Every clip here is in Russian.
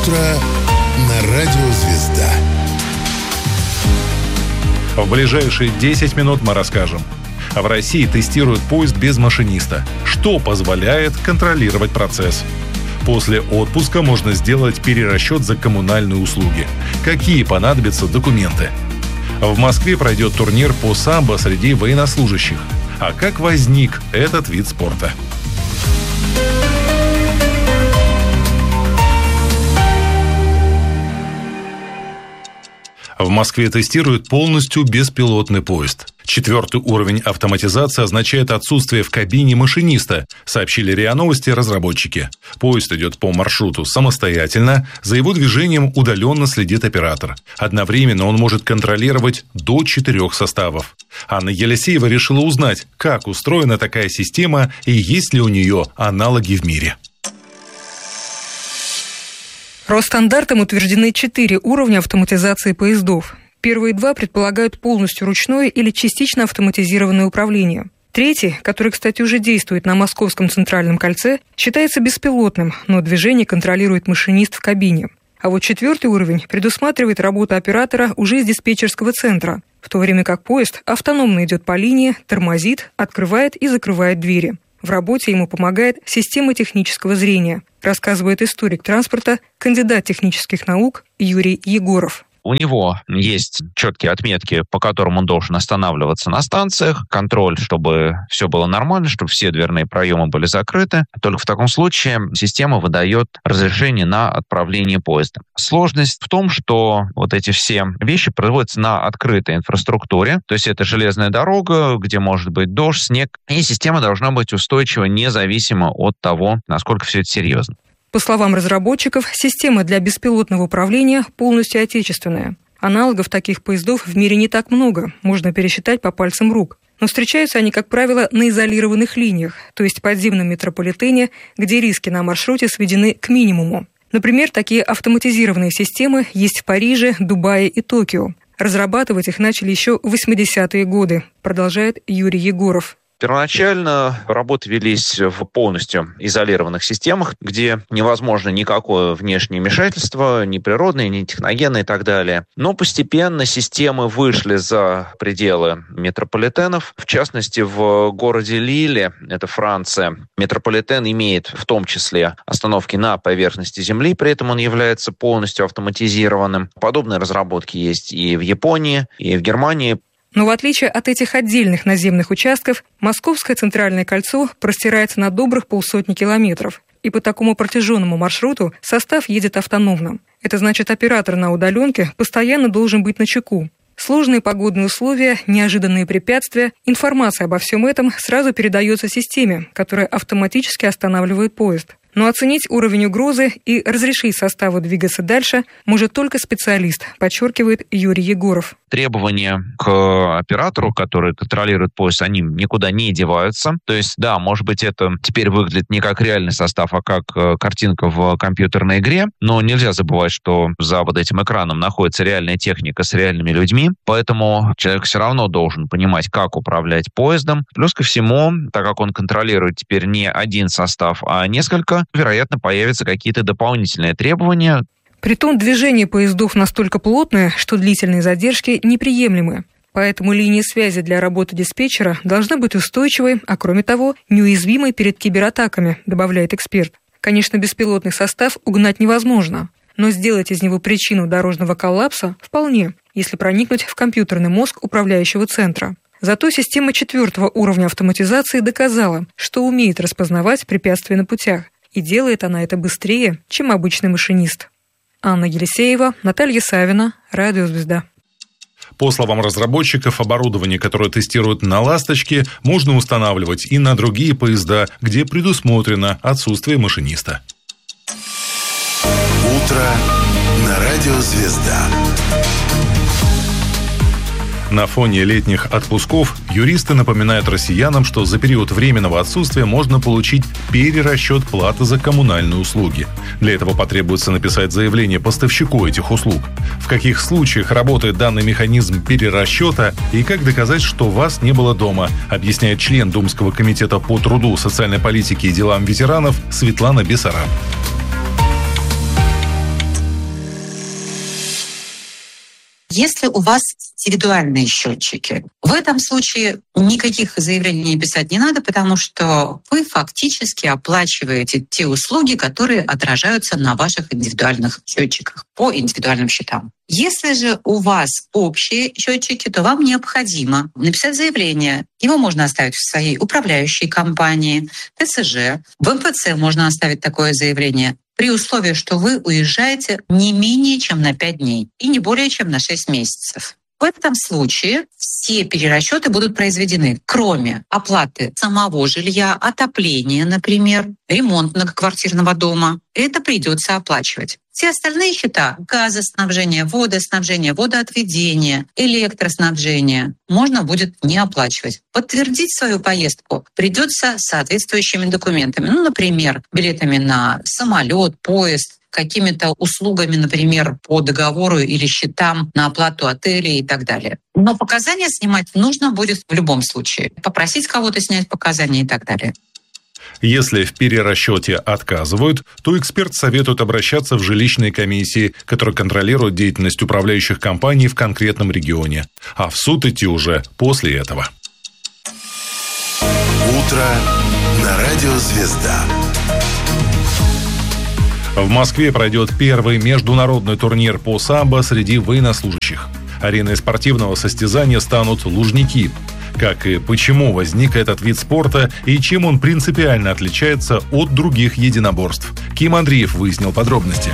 утро на Радио Звезда. В ближайшие 10 минут мы расскажем. В России тестируют поезд без машиниста. Что позволяет контролировать процесс? После отпуска можно сделать перерасчет за коммунальные услуги. Какие понадобятся документы? В Москве пройдет турнир по самбо среди военнослужащих. А как возник этот вид спорта? В Москве тестируют полностью беспилотный поезд. 4-й уровень автоматизации означает отсутствие в кабине машиниста, сообщили РИА Новости разработчики. Поезд идет по маршруту самостоятельно, за его движением удаленно следит оператор. Одновременно он может контролировать до 4 составов. Анна Елисеева решила узнать, как устроена такая система и есть ли у нее аналоги в мире. Росстандартом утверждены 4 уровня автоматизации поездов. Первые 2 предполагают полностью ручное или частично автоматизированное управление. 3-й, который, кстати, уже действует на Московском центральном кольце, считается беспилотным, но движение контролирует машинист в кабине. А вот 4-й уровень предусматривает работу оператора уже из диспетчерского центра, в то время как поезд автономно идет по линии, тормозит, открывает и закрывает двери. В работе ему помогает система технического зрения, рассказывает историк транспорта, кандидат технических наук Юрий Егоров. У него есть четкие отметки, по которым он должен останавливаться на станциях, контроль, чтобы все было нормально, чтобы все дверные проемы были закрыты. Только в таком случае система выдает разрешение на отправление поезда. Сложность в том, что вот эти все вещи производятся на открытой инфраструктуре, то есть это железная дорога, где может быть дождь, снег, и система должна быть устойчива независимо от того, насколько все это серьезно. По словам разработчиков, система для беспилотного управления полностью отечественная. Аналогов таких поездов в мире не так много, можно пересчитать по пальцам рук. Но встречаются они, как правило, на изолированных линиях, то есть в подземном метрополитене, где риски на маршруте сведены к минимуму. Например, такие автоматизированные системы есть в Париже, Дубае и Токио. Разрабатывать их начали еще в 80-е годы, продолжает Юрий Егоров. Первоначально работы велись в полностью изолированных системах, где невозможно никакое внешнее вмешательство, ни природное, ни техногенное и так далее. Но постепенно системы вышли за пределы метрополитенов. В частности, в городе Лиле, это Франция, метрополитен имеет в том числе остановки на поверхности земли, при этом он является полностью автоматизированным. Подобные разработки есть и в Японии, и в Германии. Но в отличие от этих отдельных наземных участков, Московское центральное кольцо простирается на добрых 150 километров. И по такому протяженному маршруту состав едет автономно. Это значит, оператор на удаленке постоянно должен быть начеку. Сложные погодные условия, неожиданные препятствия, информация обо всем этом сразу передается системе, которая автоматически останавливает поезд. Но оценить уровень угрозы и разрешить составу двигаться дальше может только специалист, подчеркивает Юрий Егоров. Требования к оператору, который контролирует поезд, они никуда не деваются. То есть, да, может быть, это теперь выглядит не как реальный состав, а как картинка в компьютерной игре, но нельзя забывать, что за вот этим экраном находится реальная техника с реальными людьми, поэтому человек все равно должен понимать, как управлять поездом. Плюс ко всему, так как он контролирует теперь не один состав, а несколько, вероятно, появятся какие-то дополнительные требования. Притом движение поездов настолько плотное, что длительные задержки неприемлемы. Поэтому линия связи для работы диспетчера должна быть устойчивой, а кроме того, неуязвимой перед кибератаками, добавляет эксперт. Конечно, беспилотный состав угнать невозможно, но сделать из него причину дорожного коллапса вполне, если проникнуть в компьютерный мозг управляющего центра. Зато система 4-го уровня автоматизации доказала, что умеет распознавать препятствия на путях. И делает она это быстрее, чем обычный машинист. Анна Елисеева, Наталья Савина, Радио Звезда. По словам разработчиков, оборудование, которое тестируют на «Ласточке», можно устанавливать и на другие поезда, где предусмотрено отсутствие машиниста. Утро на Радио Звезда. На фоне летних отпусков юристы напоминают россиянам, что за период временного отсутствия можно получить перерасчет платы за коммунальные услуги. Для этого потребуется написать заявление поставщику этих услуг. В каких случаях работает данный механизм перерасчета и как доказать, что вас не было дома, объясняет член Думского комитета по труду, социальной политике и делам ветеранов Светлана Бессараб. Если у вас индивидуальные счетчики, в этом случае никаких заявлений писать не надо, потому что вы фактически оплачиваете те услуги, которые отражаются на ваших индивидуальных счетчиках по индивидуальным счетам. Если же у вас общие счетчики, то вам необходимо написать заявление. Его можно оставить в своей управляющей компании, ТСЖ. В МФЦ можно оставить такое заявление при условии, что вы уезжаете не менее чем на 5 дней и не более чем на 6 месяцев. В этом случае все перерасчеты будут произведены, кроме оплаты самого жилья, отопления, например, ремонт многоквартирного дома. Это придется оплачивать. Все остальные счета – газоснабжение, водоснабжение, водоотведение, электроснабжение – можно будет не оплачивать. Подтвердить свою поездку придется соответствующими документами. Например, билетами на самолет, поезд, какими-то услугами, например, по договору или счетам на оплату отеля и так далее. Но показания снимать нужно будет в любом случае. Попросить кого-то снять показания и так далее. Если в перерасчете отказывают, то эксперт советует обращаться в жилищные комиссии, которые контролируют деятельность управляющих компаний в конкретном регионе. А в суд идти уже после этого. Утро на радио «Звезда». В Москве пройдет первый международный турнир по самбо среди военнослужащих. Ареной спортивного состязания станут Лужники. Как и почему возник этот вид спорта и чем он принципиально отличается от других единоборств. Ким Андреев выяснил подробности.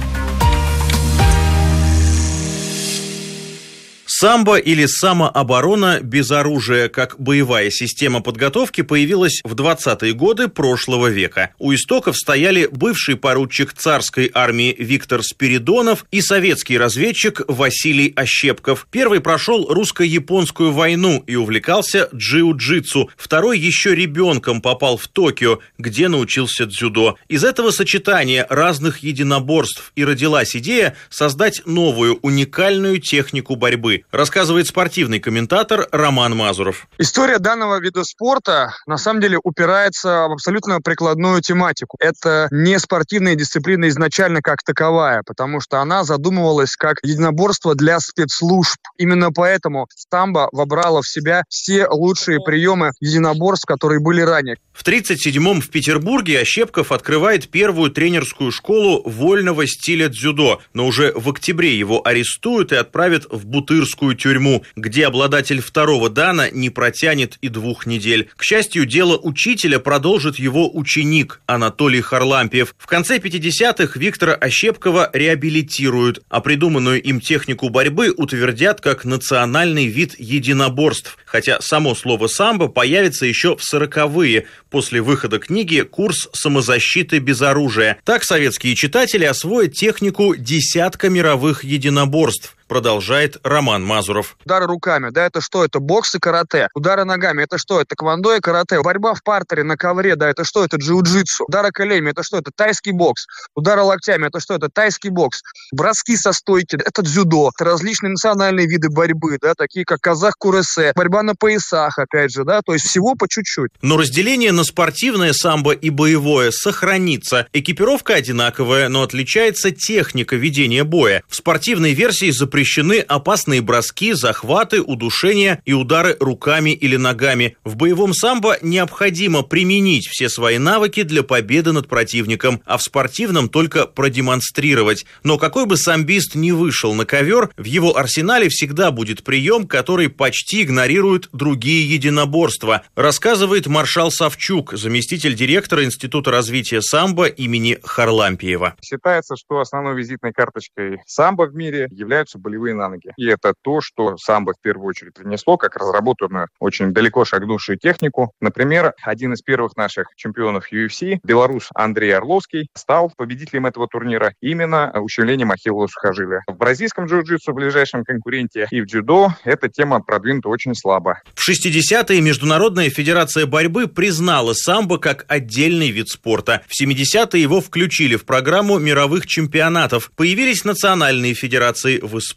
Самбо или самооборона без оружия как боевая система подготовки появилась в 20-е годы прошлого века. У истоков стояли бывший поручик царской армии Виктор Спиридонов и советский разведчик Василий Ощепков. Первый прошел русско-японскую войну и увлекался джиу-джитсу. Второй еще ребенком попал в Токио, где научился дзюдо. Из этого сочетания разных единоборств и родилась идея создать новую уникальную технику борьбы. Рассказывает спортивный комментатор Роман Мазуров. История данного вида спорта на самом деле упирается в абсолютно прикладную тематику. Это не спортивная дисциплина изначально как таковая, потому что она задумывалась как единоборство для спецслужб. Именно поэтому самбо вобрало в себя все лучшие приемы единоборств, которые были ранее. В 1937-м в Петербурге Ощепков открывает первую тренерскую школу вольного стиля дзюдо, но уже в октябре его арестуют и отправят в Бутырскую тюрьму, где обладатель второго дана не протянет и 2 недель. К счастью, дело учителя продолжит его ученик Анатолий Харлампиев. В конце 50-х Виктора Ощепкова реабилитируют, а придуманную им технику борьбы утвердят как национальный вид единоборств, хотя само слово «самбо» появится еще в 40-е, после выхода книги «Курс самозащиты без оружия». Так советские читатели освоят технику десятка мировых единоборств. Продолжает Роман Мазуров. Удары руками, да, это что? Это бокс и карате. Удары ногами, это что? Это тэквондо и карате. Борьба в партере на ковре, да, это что? Это джиу-джитсу. Удары коленями, это что? Это тайский бокс. Удары локтями, это что? Это тайский бокс. Броски со стойки, это дзюдо. Это различные национальные виды борьбы, да, такие как казах-куресе. Борьба на поясах, опять же, да, то есть всего по чуть-чуть. Но разделение на спортивное самбо и боевое сохранится. Экипировка одинаковая, но отличается техника ведения боя. В спортивной версии запрещены опасные броски, захваты, удушения и удары руками или ногами. В боевом самбо необходимо применить все свои навыки для победы над противником, а в спортивном только продемонстрировать. Но какой бы самбист ни вышел на ковер, в его арсенале всегда будет прием, который почти игнорирует другие единоборства, рассказывает маршал Савчук, заместитель директора Института развития самбо имени Харлампиева. Считается, что основной визитной карточкой самбо в мире являются болевые на ноги. И это то, что самбо в первую очередь принесло, как разработанную, очень далеко шагнувшую технику. Например, один из первых наших чемпионов UFC, белорус Андрей Орловский, стал победителем этого турнира именно ущемлением ахиллова сухожилия. В бразильском джиу-джитсу, ближайшем конкуренте, и в дзюдо эта тема продвинута очень слабо. В 60-е Международная федерация борьбы признала самбо как отдельный вид спорта. В 70-е его включили в программу мировых чемпионатов. Появились национальные федерации в Испании,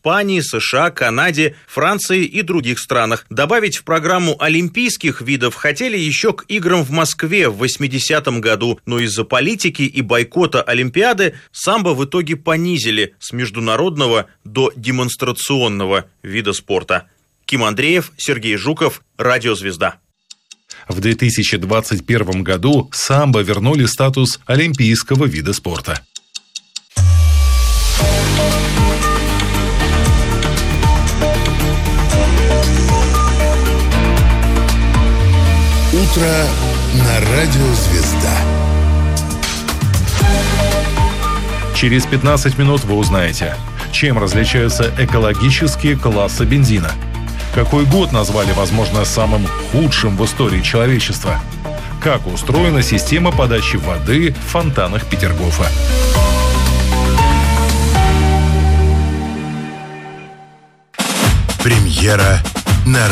Испании, США, Канаде, Франции и других странах. Добавить в программу олимпийских видов хотели еще к играм в Москве в 80-м году, но из-за политики и бойкота Олимпиады самбо в итоге понизили с международного до демонстрационного вида спорта. Ким Андреев, Сергей Жуков, Радио «Звезда». В 2021 году самбо вернули статус олимпийского вида спорта. Утро на Радио «Звезда». Через 15 минут вы узнаете, чем различаются экологические классы бензина. Какой год назвали, возможно, самым худшим в истории человечества? Как устроена система подачи воды в фонтанах Петергофа? Премьера на